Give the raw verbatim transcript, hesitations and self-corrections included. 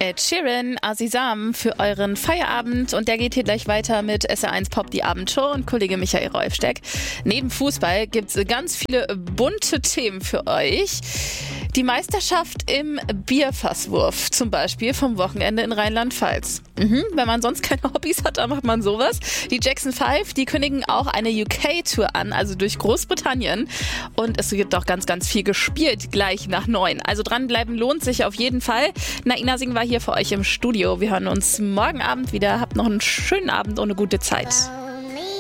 Ed Sheeran, Azizam für euren Feierabend und der geht hier gleich weiter mit S R eins Pop, die Abendshow und Kollege Michael Rolfsteck. Neben Fußball gibt es ganz viele bunte Themen für euch. Die Meisterschaft im Bierfasswurf zum Beispiel vom Wochenende in Rheinland-Pfalz. Mhm, wenn man sonst keine Hobbys hat, dann macht man sowas. Die Jackson Five, die kündigen auch eine U K-Tour an, also durch Großbritannien. Und es wird auch ganz, ganz viel gespielt, gleich nach neun. Also dranbleiben lohnt sich auf jeden Fall. Naina Singh war hier für euch im Studio. Wir hören uns morgen Abend wieder. Habt noch einen schönen Abend und eine gute Zeit.